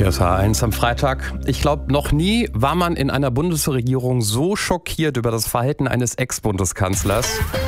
Hier ist H1 am Freitag. Ich glaube, noch nie war man in einer Bundesregierung so schockiert über das Verhalten eines Ex-Bundeskanzlers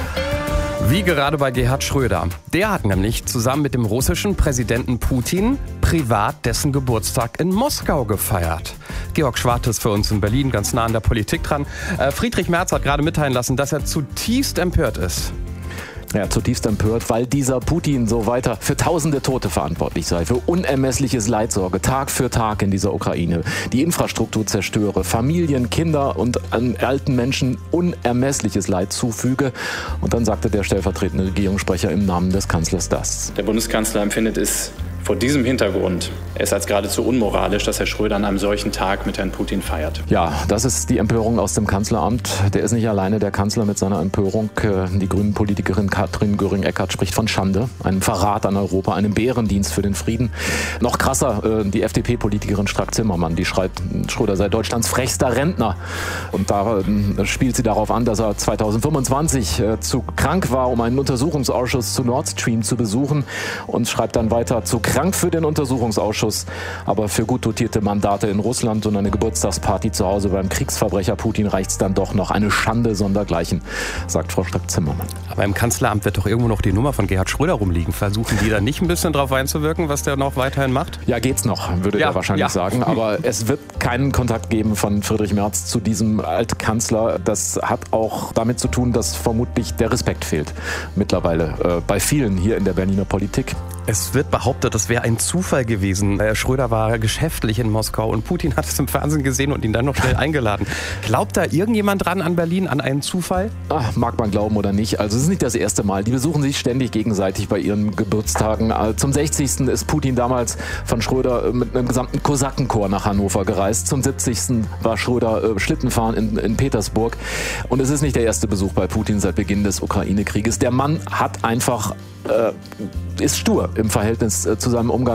wie gerade bei Gerhard Schröder. Der hat nämlich zusammen mit dem russischen Präsidenten Putin privat dessen Geburtstag in Moskau gefeiert. Georg Schwart ist für uns in Berlin, ganz nah an der Politik dran. Friedrich Merz hat gerade mitteilen lassen, dass er zutiefst empört ist. Ja, zutiefst empört, weil dieser Putin so weiter für tausende Tote verantwortlich sei, für unermessliches Leid sorge, Tag für Tag in dieser Ukraine, die Infrastruktur zerstöre, Familien, Kinder und alten Menschen unermessliches Leid zufüge. Und dann sagte der stellvertretende Regierungssprecher im Namen des Kanzlers das. Der Bundeskanzler empfindet es vor diesem Hintergrund als geradezu unmoralisch, dass Herr Schröder an einem solchen Tag mit Herrn Putin feiert. Ja, das ist die Empörung aus dem Kanzleramt. Der ist nicht alleine, der Kanzler mit seiner Empörung. Die Grünen-Politikerin Katrin Göring-Eckardt spricht von Schande, einem Verrat an Europa, einem Bärendienst für den Frieden. Noch krasser, die FDP-Politikerin Strack-Zimmermann, die schreibt, Schröder sei Deutschlands frechster Rentner. Und da spielt sie darauf an, dass er 2025 zu krank war, um einen Untersuchungsausschuss zu Nord Stream zu besuchen, und schreibt dann weiter, zu krank für den Untersuchungsausschuss, aber für gut dotierte Mandate in Russland und eine Geburtstagsparty zu Hause beim Kriegsverbrecher Putin reicht's dann doch noch. Eine Schande sondergleichen, sagt Frau Strack-Zimmermann. Aber im Kanzleramt wird doch irgendwo noch die Nummer von Gerhard Schröder rumliegen. Versuchen die da nicht ein bisschen drauf einzuwirken, was der noch weiterhin macht? Ja, geht's noch, würde der wahrscheinlich sagen. Aber es wird keinen Kontakt geben von Friedrich Merz zu diesem Altkanzler. Das hat auch damit zu tun, dass vermutlich der Respekt fehlt mittlerweile bei vielen hier in der Berliner Politik. Es wird behauptet, das wäre ein Zufall gewesen. Schröder war geschäftlich in Moskau und Putin hat es im Fernsehen gesehen und ihn dann noch schnell eingeladen. Glaubt da irgendjemand dran an Berlin, an einen Zufall? Mag man glauben oder nicht. Also es ist nicht das erste Mal. Die besuchen sich ständig gegenseitig bei ihren Geburtstagen. Zum 60. ist Putin damals von Schröder mit einem gesamten Kosakenchor nach Hannover gereist. Zum 70. war Schröder Schlittenfahren in Petersburg. Und es ist nicht der erste Besuch bei Putin seit Beginn des Ukraine-Krieges. Der Mann hat einfach ist stur im Verhältnis zu seinem Umgang